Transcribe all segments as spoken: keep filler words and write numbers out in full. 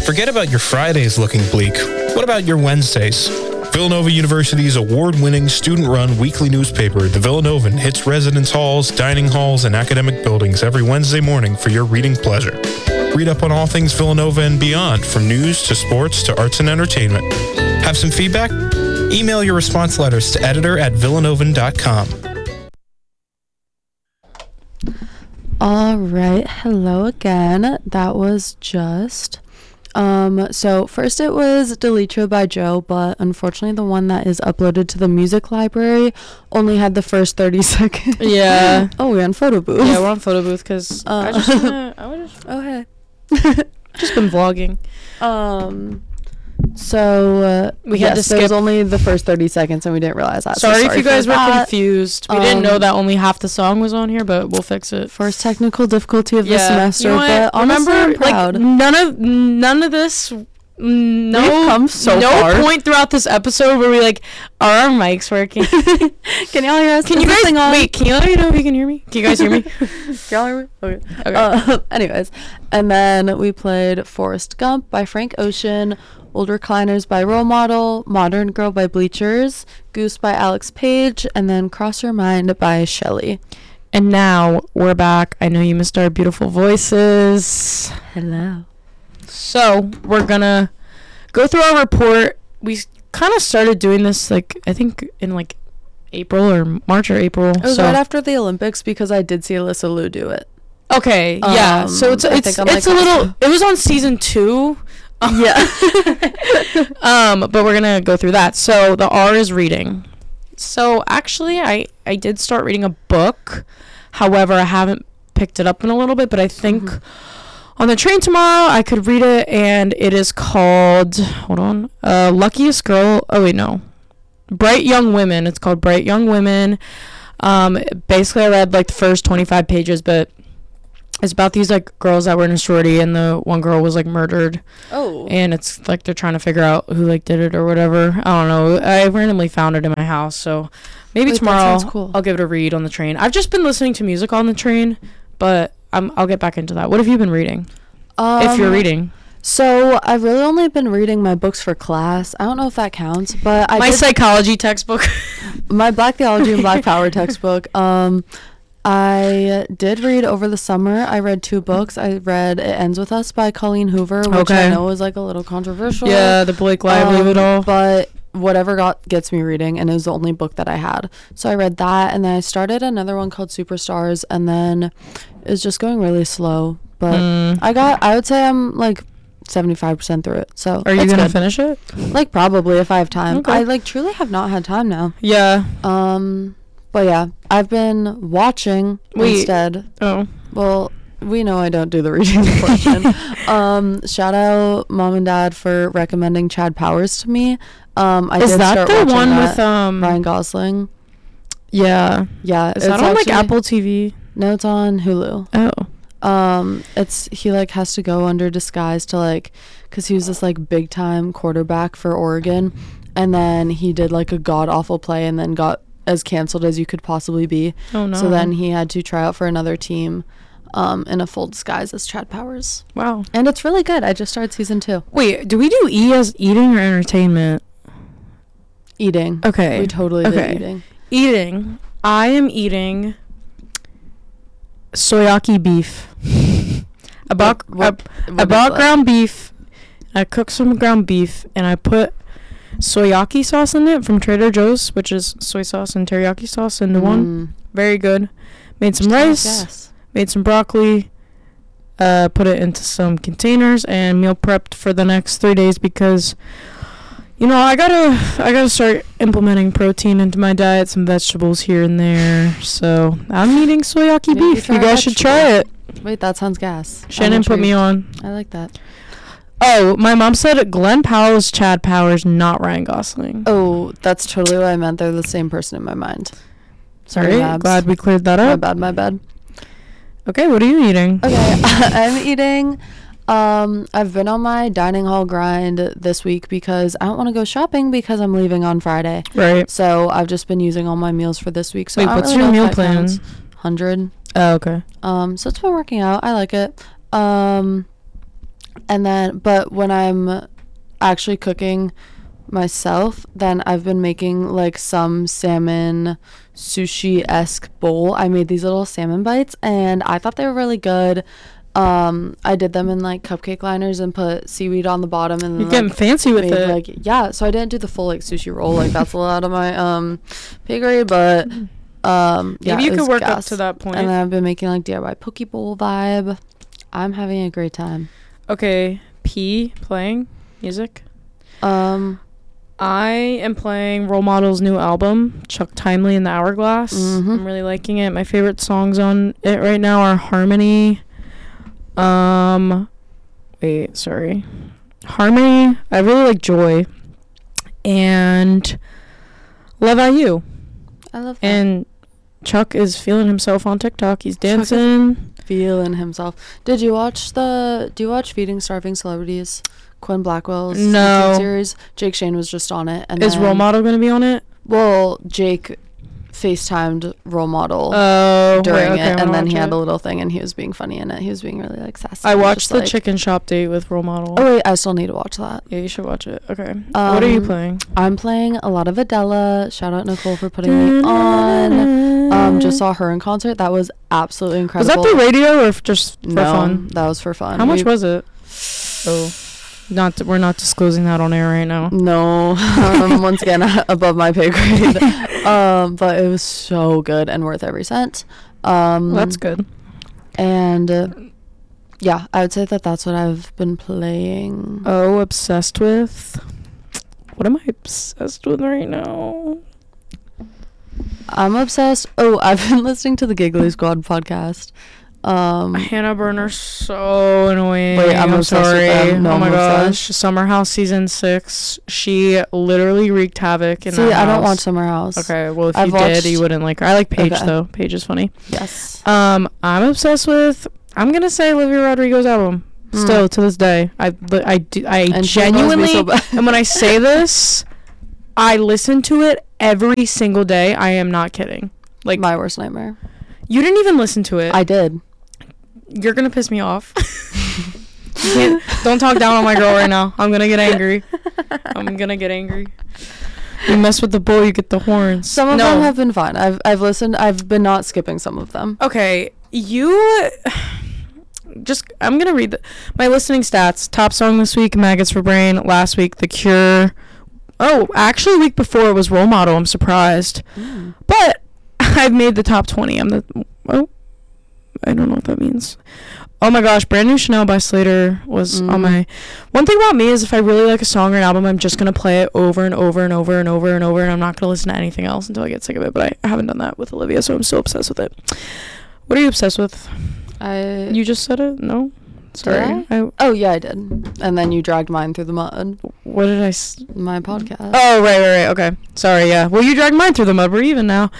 Forget about your Fridays looking bleak. What about your Wednesdays? Villanova University's award-winning, student-run weekly newspaper, The Villanovan, hits residence halls, dining halls, and academic buildings every Wednesday morning for your reading pleasure. Read up on all things Villanova and beyond, from news to sports to arts and entertainment. Have some feedback? Email your response letters to editor at villanovan dot com. All right, hello again. That was just um so first it was Delitra by Joe, but unfortunately the one that is uploaded to the music library only had the first thirty seconds. Yeah. Oh, we're on photo booth. Yeah, we're on photo booth because uh, I just wanna, I was just oh hey just been vlogging. um So uh, we yes, had to skip. There was only the first thirty seconds, and we didn't realize that. Sorry, so sorry if you guys were that. confused. We um, didn't know that only half the song was on here, but we'll fix it. First technical difficulty of yeah. the semester. You know but honestly, remember, I'm proud. like none of none of this. No, We've come so no far. point throughout this episode where we like, are our mics working? Can y'all hear us? Can you guys wait? Can you let me know if you can hear me? Can you guys hear me? Can y'all hear me? Okay. Okay. Uh, anyways, and then we played Forrest Gump by Frank Ocean, Old Recliners by Role Model, Modern Girl by Bleachers, Goose by Alex Page, and then Cross Your Mind by Shelley. And now we're back. I know you missed our beautiful voices. Hello. So we're gonna go through our report. We kind of started doing this like I think in like April or March or April. It was so. right after the Olympics because I did see Alyssa Liu do it. Okay, yeah. Um, So it's I it's think I'm, it's like, a little. It was on season two. Yeah. um, but we're gonna go through that. So the R is reading. So actually, I I did start reading a book. However, I haven't picked it up in a little bit. But I think. Mm-hmm. On the train tomorrow, I could read it, and it is called, hold on, uh, Luckiest Girl, oh wait, no, Bright Young Women. It's called Bright Young Women. Um, basically, I read, like, the first twenty-five pages, but it's about these, like, girls that were in a sorority, and the one girl was, like, murdered. Oh. And it's, like, they're trying to figure out who, like, did it or whatever. I don't know. I randomly found it in my house, so maybe Wait, tomorrow cool. I'll give it a read on the train. I've just been listening to music on the train, but... Um, I'll get back into that. What have you been reading? Um, if you're reading. So I've really only been reading my books for class. I don't know if that counts, but I my did psychology textbook. my Black Theology and Black Power textbook. Um, I did read over the summer. I read two books. I read It Ends With Us by Colleen Hoover, which okay. I know is like a little controversial. Yeah, the Blake Lively um, of it all. But whatever got gets me reading, and it was the only book that I had. So I read that, and then I started another one called Superstars, and then it's just going really slow. But mm. I got, I would say I'm like seventy-five percent through it. So are you gonna good. finish it? Like probably if I have time. Okay. I like truly have not had time now. Yeah. Um, but yeah, I've been watching Wait. instead. Oh. Well, we know I don't do the reading portion. um, shout out mom and dad for recommending Chad Powers to me. Um, I is did that start the watching one that. with um Ryan Gosling? Yeah. Yeah. Is that on actually, like Apple T V? No, it's on Hulu. Oh. Um, it's he like has to go under disguise to like, cause he was this like big time quarterback for Oregon, and then he did like a god awful play and then got as canceled as you could possibly be. Oh no. So then he had to try out for another team, um, in a full disguise as Chad Powers. Wow. And it's really good. I just started season two. Wait, do we do E as eating or entertainment? Eating. Okay. We totally okay. did eating. Eating. I am eating soyaki beef. I bought What- I, what I is bought that? ground beef. I cooked some ground beef and I put soyaki sauce in it from Trader Joe's, which is soy sauce and teriyaki sauce into Mm. one. Very good. Made some rice. Yes. Made some broccoli. Uh, put it into some containers and meal prepped for the next three days because, you know, I gotta I gotta start implementing protein into my diet, some vegetables here and there. So I'm eating soyaki Maybe beef. try You guys should try it. Wait, that sounds gas. I'm Shannon put me intrigued. on. I like that. Oh, my mom said Glenn Powell's Chad Powers, not Ryan Gosling. Oh, that's totally what I meant. They're the same person in my mind. Sorry, Great. Babs. Glad we cleared that My up. bad, my bad. Okay, what are you eating? Okay, I'm eating. Um, I've been on my dining hall grind this week because I don't want to go shopping because I'm leaving on Friday. Right. So I've just been using all my meals for this week. So Wait, I don't what's really your know if meal that plan? counts. one hundred. Oh, okay. Um, so it's been working out. I like it. Um, and then, but when I'm actually cooking myself, then I've been making like some salmon sushi-esque bowl. I made these little salmon bites and I thought they were really good. um I did them in like cupcake liners and put seaweed on the bottom, and You're then, getting like, fancy with made, it. like, yeah, so I didn't do the full like sushi roll, like that's a lot out of my um pay grade, but um yeah, Maybe you it could was work up gas. to that point. And then I've been making like D I Y poke bowl vibe. I'm having a great time. Okay, P playing music. um I am playing Role Model's new album, Chuck Timely and the Hourglass. Mhm. I'm really liking it. My favorite songs on it right now are Harmony. Um, wait, sorry. Harmony. I really like Joy. And Love I You. I love that. And Chuck is feeling himself on TikTok. He's Chuck is dancing. Feeling himself. Did you watch the do you watch Feeding Starving Celebrities? Quinn Blackwell's No. YouTube series? Jake Shane was just on it, and Is then, Role Model going to be on it? well, Jake FaceTimed Role Model Oh, during wait, okay, it, I'm and gonna then he watch had it. a little thing, and he was being funny in it. He was being really like sassy. I He was watched just the like- chicken shop date with Role Model. Oh wait, I still need to watch that. Yeah, you should watch it. Okay. What are you Um, playing? I'm playing a lot of Adele. Shout out Nicole for putting me on. Um, just saw her in concert. That was absolutely Was incredible. that the radio or f- just for no, fun? that was for fun. How much We- was it? Oh, not we're not disclosing that on air right now. No, um, once again above my pay grade. Um, but it was so good and worth every cent. Um, Well, that's good. And uh, yeah, I would say that that's what I've been playing. Oh, obsessed with. What am I obsessed with right now? I'm obsessed. Oh, I've been listening to the Giggly Squad podcast. Um, Hannah Burner's so annoying. Wait, I'm obsessed with sorry. them. No, oh my I'm gosh, obsessed. Summer House season six. She literally wreaked havoc in see, that I don't house. watch Summer House. Okay, well if I've you watched- did, you wouldn't like her. I like Paige Okay. though. Paige is funny. Yes. Um, I'm obsessed with. I'm gonna say Olivia Rodrigo's album. Mm. Still to this day, I li- I do, I And she annoys me genuinely. so bad. And when I say this, I listen to it every single day. I am not kidding. Like My worst nightmare. you didn't even listen to it. I did. You're gonna piss me off. You can't, don't talk down on my girl right now. I'm gonna get angry. I'm gonna get angry. You mess with the bull, you get the horns. Some of No. them have been fine. I've I've listened. I've been not skipping some of them. Okay, you just I'm gonna read the, my listening stats. Top song this week, Maggots for Brain. Last week, The Cure. Oh, actually, week before it was Role Model. I'm surprised, Mm. but I've made the top twenty. I'm the oh, I don't know what that means. Oh my gosh, Brand New Chanel by Slater was Mm. on my. One thing about me is if I really like a song or an album, I'm just gonna play it over and over and over and over and over, and I'm not gonna listen to anything else until I get sick of it. But I, I haven't done that with Olivia, so I'm still obsessed with it. What are you obsessed with? I You just said it? No? Sorry. I? I, Oh yeah, I did. And then you dragged mine through the mud. what did I... S- My podcast. oh, right, right, right. Okay. Sorry, yeah. Well, you dragged mine through the mud. We're even now.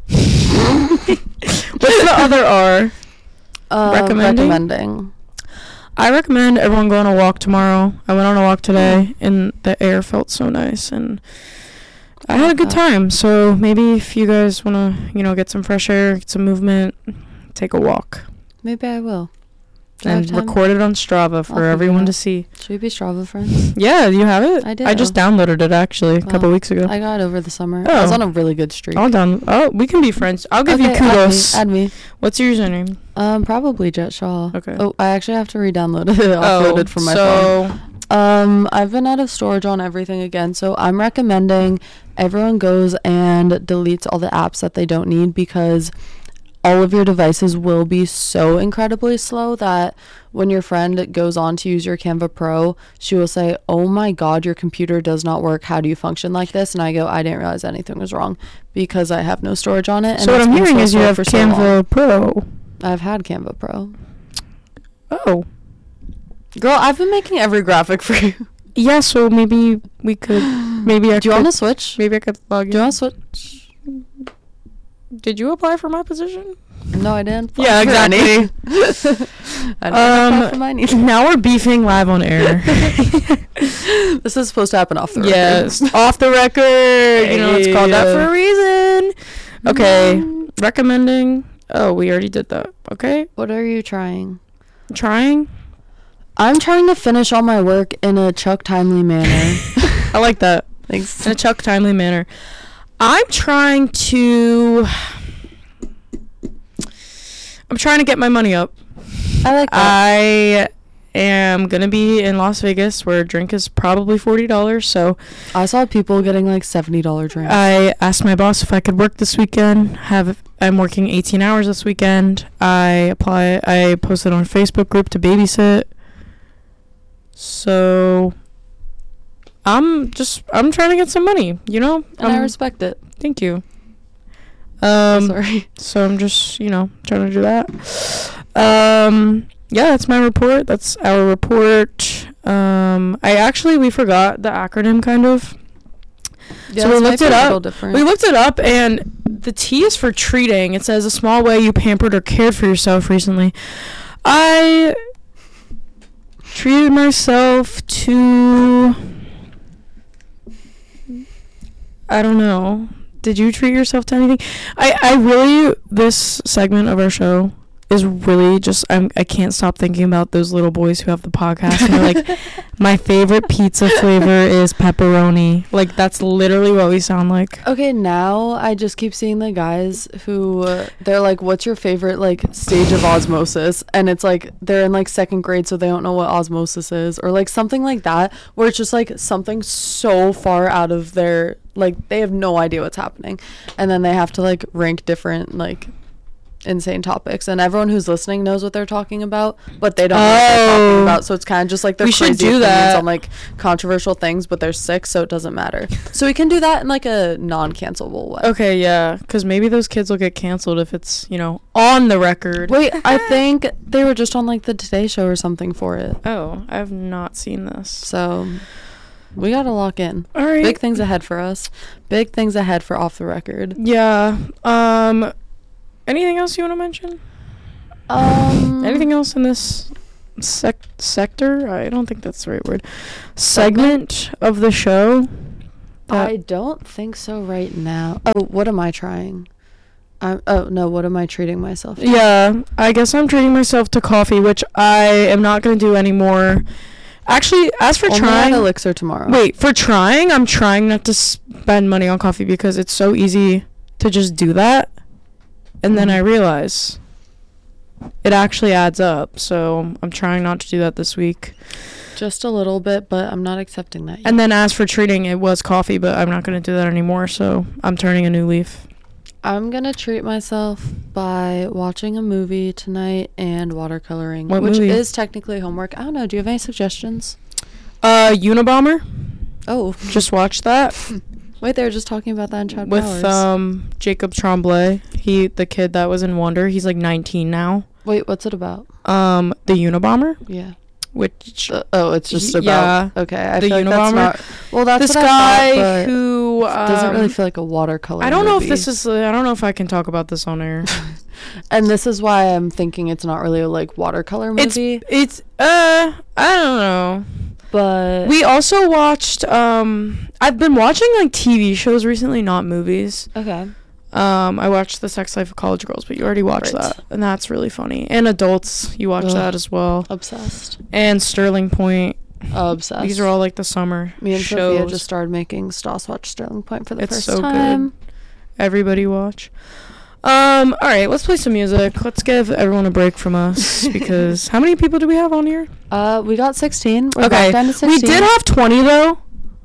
What's the other R? Uh, recommending? recommending. I recommend everyone go on a walk tomorrow. I went on a walk today, and the air felt so nice, and I had a good time. So maybe if you guys want to, you know, get some fresh air, get some movement, take a walk. Maybe I will. Do I have And time? record it on Strava I'll for figure it everyone to out. see. Should we be Strava friends? Yeah, you have it? I I just do. downloaded it, actually, a Wow. couple weeks ago. I got it over the summer. I was Oh. on a really good streak. I'll down. Oh, we can be friends. I'll give Okay, you kudos. Add me, add me. What's your username? Um, probably Jet Shaw. Okay. Oh, I actually have to re-download it. Offload it from my phone. so Um, I've been out of storage on everything again, so I'm recommending everyone goes and deletes all the apps that they don't need, because all of your devices will be so incredibly slow that when your friend goes on to use your Canva Pro, she will say, "Oh my god, your computer does not work. How do you function like this?" And I go, "I didn't realize anything was wrong because I have no storage on it." And So what it's I'm been hearing so is you slow have for so long." Canva Pro. I've had Canva Pro. Oh. Girl, I've been making every graphic for you. Yeah, so maybe we could maybe I Do you could want to switch? maybe I could log in. Do you want to switch? Did you apply for my position? No, I didn't. apply Yeah, for exactly. any. I didn't apply for Um, mine either. now we're beefing live on air. This is supposed to happen off the record. Yes, off the record. You know, it's called that for a reason. Okay, Mm. recommending. Oh, we already did that. Okay, What are you trying? trying. I'm trying to finish all my work in a Chuck Timely manner. I like that. Thanks. In a Chuck Timely manner. I'm trying to... I'm trying to get my money up. I like that. I am going to be in Las Vegas where a drink is probably forty dollars, so... I saw people getting like seventy dollars drinks. I asked my boss if I could work this weekend. Have I'm working eighteen hours this weekend. I apply. I posted on a Facebook group to babysit. So I'm just I'm trying to get some money, you know. and um, I respect it. Thank you. I'm Um, sorry. so I'm just you know trying to do that. Um, yeah, that's my report. That's our report. Um, I actually we forgot the acronym kind of. Yeah, so we this might looked be it a up. little different. We looked it up, and the T is for treating. It says a small way you pampered or cared for yourself recently. I treated myself to... I don't know. Did you treat yourself to anything? I, I really... This segment of our show is really just... I'm, I can't stop thinking about those little boys who have the podcast. And they're like, my favorite pizza flavor is pepperoni. Like, that's literally what we sound like. Okay, now I just keep seeing the guys who uh, they're like, "What's your favorite like stage of osmosis?" And it's like they're in like second grade, so they don't know what osmosis is, or like something like that, where it's just like something so far out of their like they have no idea what's happening, and then they have to like rank different like insane topics, and everyone who's listening knows what they're talking about, but they don't know what they're talking Oh. about, so it's kind of just like their We should crazy do opinions that. on like controversial things, but they're sick, so it doesn't matter. So we can do that in like a non-cancelable way. Okay, yeah, because maybe those kids will get canceled if it's, you know, on the record. Wait, I think they were just on like the Today Show or something for it, Oh, I have not seen this. so we gotta lock in. All right. Big things ahead for us. Big things ahead for Off the Record. Yeah. Um, anything else you want to mention? Um, Anything else in this sec- sector? I don't think that's the right word. Segment of the show? that- I don't think so right now. Oh, what am I trying? I'm, oh no, what am I treating myself to? Yeah, I guess I'm treating myself to coffee, which I am not going to do anymore. Actually, as for Only trying... at Elixir tomorrow. Wait, for trying, I'm trying not to spend money on coffee because it's so easy to just do that. And then I realize it actually adds up. So I'm trying not to do that this week. Just a little bit, but I'm not accepting that yet. And then as for treating, it was coffee, but I'm not going to do that anymore. So I'm turning a new leaf. I'm gonna treat myself by watching a movie tonight and watercoloring, What which movie? is technically homework. I don't know. Do you have any suggestions? Uh, Unabomber. Oh, Just watched that wait, they were just talking about that in Chad with Powers. um Jacob Tremblay. He, the kid that was in Wonder. He's like nineteen now. Wait, what's it about? Um, the Unabomber, Yeah. which Uh, oh, it's just Y- about. yeah, Okay, I the feel like that's Unabomber. not. Well, that's this what I guy thought, but who um, doesn't really feel like a watercolor. I don't know if movie. this is. Uh, I don't know if I can talk about this on air. And this is why I'm thinking it's not really a like watercolor movie. It's. It's. Uh. I don't know. but We also watched. Um. I've been watching like T V shows recently, not movies. okay. Um. I watched The Sex Life of College Girls, but you already watched Right. that, and that's really funny. And Adults, you watch Ugh. that as well. Obsessed. And Sterling Point. Obsessed. These are all like the summer Me and shows. Sophia just started making Stas watch Sterling Point for the It's first so good. time. Everybody watch. Um, all right, let's play some music. Let's give everyone a break from us because how many people do we have on here? Uh, we got sixteen. We're Okay, back down to sixteen. we did have twenty though.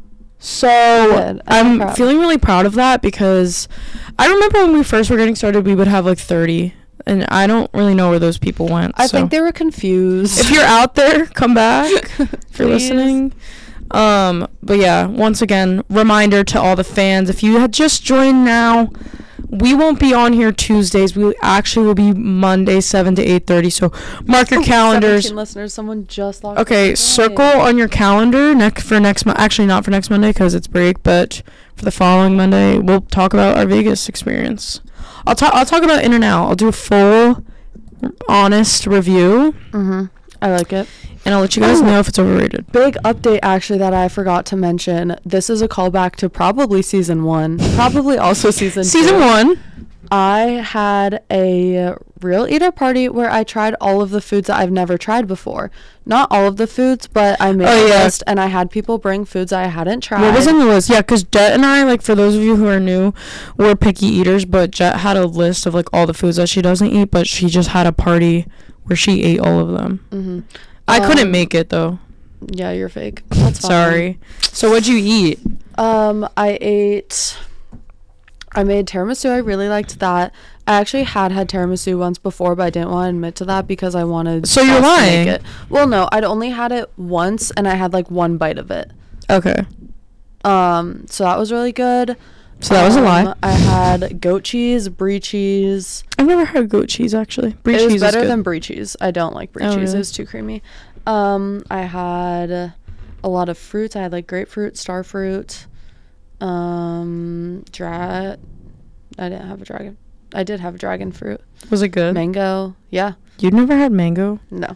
So Good. I'm I'm proud. feeling really proud of that because I remember when we first were getting started, we would have like thirty, and I don't really know where those people went. I so. think they were confused. If you're out there, come back if you're Please. listening. Um, but yeah, once again, reminder to all the fans: if you had just joined now, we won't be on here Tuesdays. We actually will be Monday, seven to eight thirty. So mark your Oh, calendars. seventeen listeners. Someone just logged Okay, in. circle on your calendar next for next month. Actually, not for next Monday because it's break, but for the following Monday, we'll talk about our Vegas experience. I'll talk. I'll talk about In and Out. I'll do a full, honest review, Mm-hmm. I like it. and I'll let you guys Ooh. know if it's overrated. Big update actually that I forgot to mention. This is a callback to probably season one, probably also season Season two. one. I had a real eater party where I tried all of the foods that I've never tried before. Not all of the foods, but I made Oh, a yeah. list and I had people bring foods I hadn't tried. What was on the list? Yeah, because Jet and I, like, for those of you who are new, we're picky eaters, but Jet had a list of, like, all the foods that she doesn't eat, but she just had a party where she ate all of them. Mm-hmm. I couldn't Um, make it, though. Yeah, you're fake. That's fine. Sorry. So what'd you eat? Um, I ate... I made tiramisu. I really liked that. I actually had had tiramisu once before, but I didn't want to admit to that because I wanted. So you're us to make lying. it. Well, no, I'd only had it once, and I had like one bite of it. Okay. Um, so that was really good. So that was a Um, lie. I had goat cheese, brie cheese. I've never had goat cheese, actually. Brie It cheese was is better good. than brie cheese. I don't like brie Oh, cheese. really? It was too creamy. Um, I had a lot of fruits. I had like grapefruit, starfruit, um, dra- I didn't have a dragon. I did have a dragon fruit. Was it good? Mango. Yeah. You'd never had mango? No.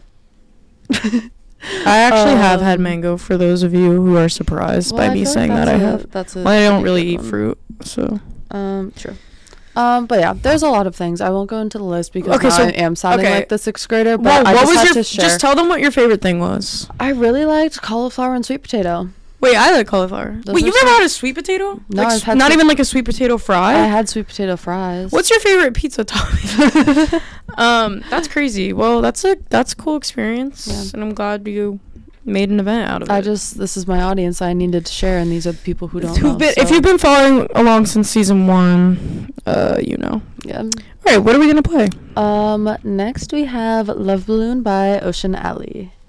I actually have had Um, mango, for those of you who are surprised Well, by I me feel like saying that I that's a- have. That's a Well, I don't pretty really good eat one. fruit, so. Um, true. Um, but yeah, there's a lot of things. I won't go into the list because Okay, now so- I am sounding okay. like the sixth grader. But Well, I what just was had your? to share. Just tell them what your favorite thing was. I really liked cauliflower and sweet potato. Wait, I like cauliflower. Those Wait, are you've never so- had a sweet potato? No, Like, I've s- had not sweet- even like a sweet potato fry. I had sweet potato fries. What's your favorite pizza topping? um, that's crazy. Well, that's a that's a cool experience, Yeah. and I'm glad you made an event out of it. I just this is my audience. I needed to share, and these are the people who don't Who've know. been- so, If you've been following along since season one, uh, you know. yeah. All right, what are we gonna play? Um, next we have Love Balloon by Ocean Alley.